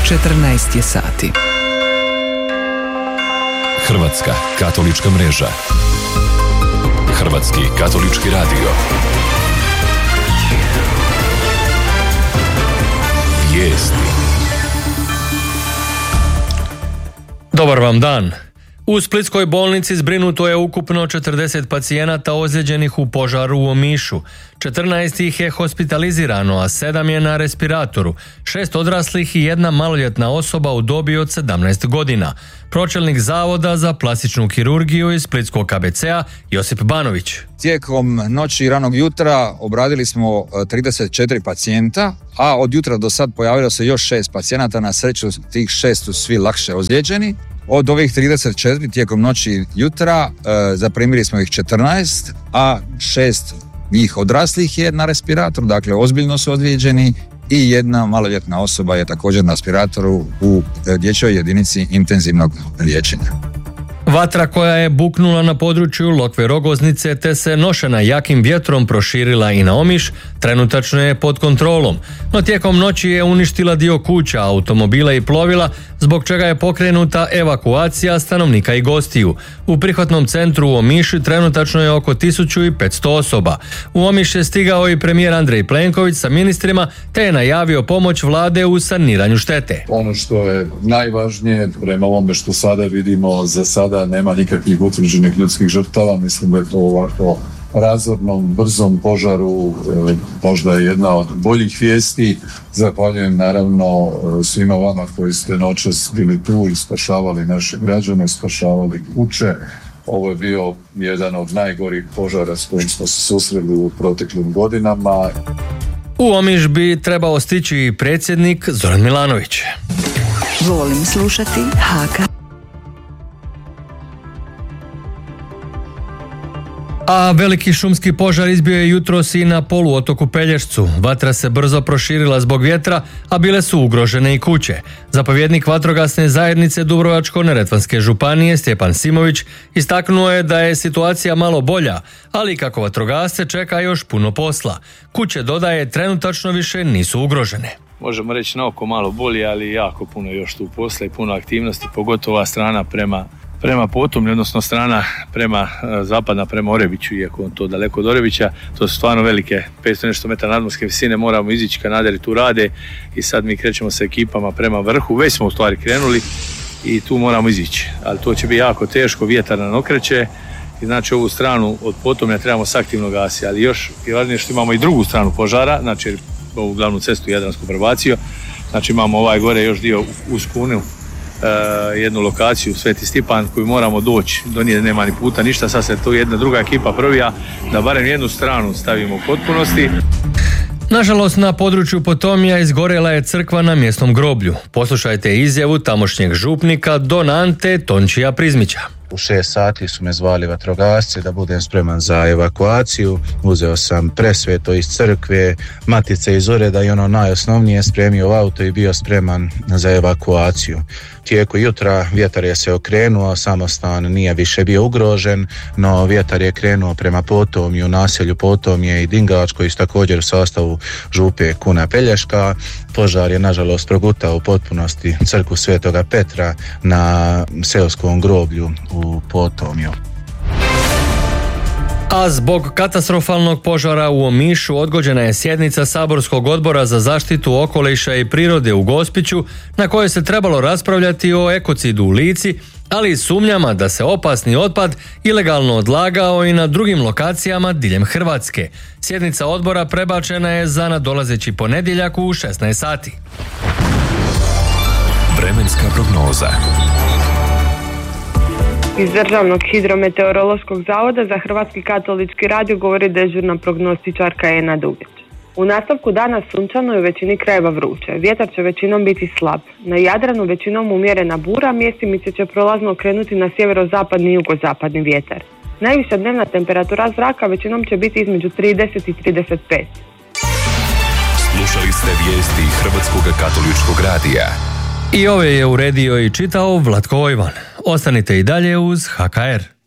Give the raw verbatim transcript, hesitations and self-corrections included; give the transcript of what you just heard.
četrnaest je sati. Hrvatska katolička mreža. Hrvatski katolički radio. Vijesti. Dobar vam dan. U splitskoj bolnici zbrinuto je ukupno četrdeset pacijenata ozlijeđenih u požaru u Omišu. četrnaest ih je hospitalizirano, a sedam je na respiratoru, šest odraslih i jedna maloljetna osoba u dobi od sedamnaest godina. Pročelnik Zavoda za plastičnu kirurgiju iz splitskog K B C-a Josip Banović. Tijekom noći i ranog jutra obradili smo trideset četiri pacijenta, a od jutra do sad pojavilo se još šest pacijenata. Na sreću tih šest su svi lakše ozlijeđeni. Od ovih trideset četiri tijekom noći i jutra e, zaprimili smo ih četrnaest, a šest njih odraslih je na respiratoru, dakle ozbiljno su ozlijeđeni, i jedna maloljetna osoba je također na respiratoru u dječjoj jedinici intenzivnog liječenja. Vatra koja je buknula na području Lokve Rogoznice te se nošena jakim vjetrom proširila i na Omiš, trenutačno je pod kontrolom, no tijekom noći je uništila dio kuća, automobila i plovila, zbog čega je pokrenuta evakuacija stanovnika i gostiju. U prihvatnom centru u Omišu trenutačno je oko tisuću petsto osoba. U Omiš je stigao i premijer Andrej Plenković sa ministrima te je najavio pomoć vlade u saniranju štete. Ono što je najvažnije, prema ovome što sada vidimo, za sada nema nikakvih utvrđenih ljudskih žrtava. Mislim da je to ovako razornom, brzom požaru možda je jedna od boljih vijesti. Zahvaljujem naravno svima vama koji ste noćas bili tu i spašavali naše građane, spašavali kuće. Ovo je bio jedan od najgorih požara s kojim smo se susreli u proteklim godinama. U Omiš bi trebao stići i predsjednik Zoran Milanović. Volim slušati H K. A veliki šumski požar izbio je jutros i na poluotoku Pelješcu. Vatra se brzo proširila zbog vjetra, a bile su ugrožene i kuće. Zapovjednik vatrogasne zajednice Dubrovačko-neretvanske županije Stjepan Simović istaknuo je da je situacija malo bolja, ali kako vatrogasce čeka još puno posla. Kuće, dodaje, trenutačno više nisu ugrožene. Možemo reći na oko malo bolje, ali jako puno još tu posla i puno aktivnosti, pogotovo ova strana prema prema Potomlju, odnosno strana prema zapadna, prema Orebiću, iako on to daleko od Orebića. To su stvarno velike, petsto nešto metara nadmorske visine, moramo izići, kanaderi tu rade i sad mi krećemo sa ekipama prema vrhu, već smo u stvari krenuli i tu moramo izići, ali to će biti jako teško, vjetar nam okreće i znači ovu stranu od Potomlja trebamo s aktivno gasiti, ali još je važnije što imamo i drugu stranu požara, znači ovu glavnu cestu Jadransku prebacio, znači imamo ovaj gore još dio uz Kunu, Uh, jednu lokaciju Sveti Stipan koju moramo doći, do nje nema ni puta ništa, sad se to jedna druga ekipa prvija da barem jednu stranu stavimo u potpunosti. Nažalost, na području Potomlja izgorela je crkva na mjesnom groblju. Poslušajte izjavu tamošnjeg župnika Don Ante Tončija Prizmića. U šest sati su me zvali vatrogasci da budem spreman za evakuaciju. Uzeo sam presveto iz crkve, matice iz ureda i ono najosnovnije, spremio auto i bio spreman za evakuaciju. Tijeku jutra vjetar je se okrenuo, samostan nije više bio ugrožen, no vjetar je krenuo prema Potomlju, naselju Potomlje i Dingač, koji su također u sastavu župe Kuna Pelješka. Požar je nažalost progutao u potpunosti crkvu Svetoga Petra na seoskom groblju u Potomlju. A zbog katastrofalnog požara u Omišu odgođena je sjednica Saborskog odbora za zaštitu okoliša i prirode u Gospiću, na kojoj se trebalo raspravljati o ekocidu u Lici, ali i sumnjama da se opasni otpad ilegalno odlagao i na drugim lokacijama diljem Hrvatske. Sjednica odbora prebačena je za nadolazeći ponedjeljak u šesnaest sati. Vremenska prognoza. Iz Državnog hidrometeorološkog zavoda za Hrvatski katolički radio govori dežurna prognostičarka Ena Dugić. U nastavku dana sunčano je u većini krajeva vruće. Vjetar će većinom biti slab. Na Jadranu većinom umjerena bura, mjestimice će prolazno okrenuti na sjeverozapadni i jugozapadni vjetar. Najviša dnevna temperatura zraka većinom će biti između trideset i trideset pet. Slušali ste vijesti Hrvatskog katoličkog radija. I ove je uredio i čitao Vlatko Ojvan. Ostanite i dalje uz H K R.